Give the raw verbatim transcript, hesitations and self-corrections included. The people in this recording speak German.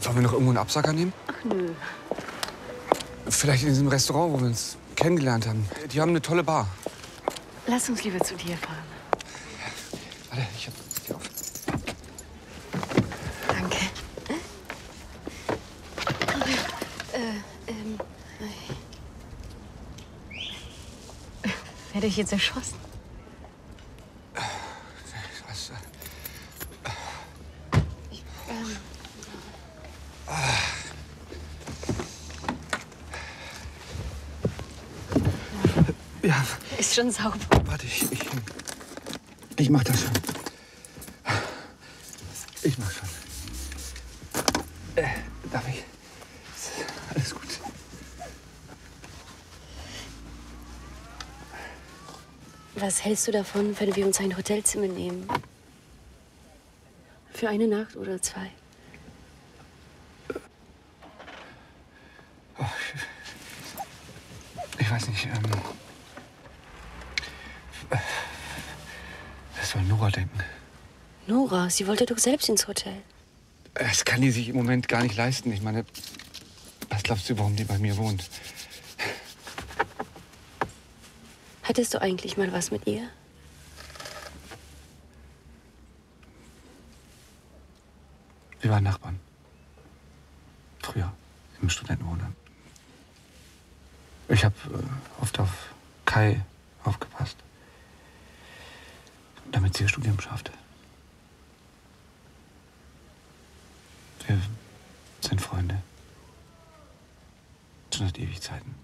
Sollen wir noch irgendwo einen Absacker nehmen? Ach nö. Vielleicht in diesem Restaurant, wo wir uns kennengelernt haben. Die haben eine tolle Bar. Lass uns lieber zu dir fahren. Warte, ich hab die auf. Danke. Äh, ähm. Werde ich jetzt erschossen? Was? Ich, ähm. Ja. Ist schon sauber. Warte, ich, ich, ich mach das schon. Ich mach schon. Äh, darf ich? Alles gut. Was hältst du davon, wenn wir uns ein Hotelzimmer nehmen? Für eine Nacht oder zwei? Oh, ich weiß nicht. Ähm, was soll Nora denken? Nora, sie wollte doch selbst ins Hotel. Das kann die sich im Moment gar nicht leisten. Ich meine, was glaubst du, warum die bei mir wohnt? Hattest du eigentlich mal was mit ihr? Wir waren Nachbarn. Früher, im Studentenwohnheim. Ich habe äh, oft auf Kai aufgepasst, damit sie ihr Studium schaffte. Wir sind Freunde. Schon seit ewig Zeiten.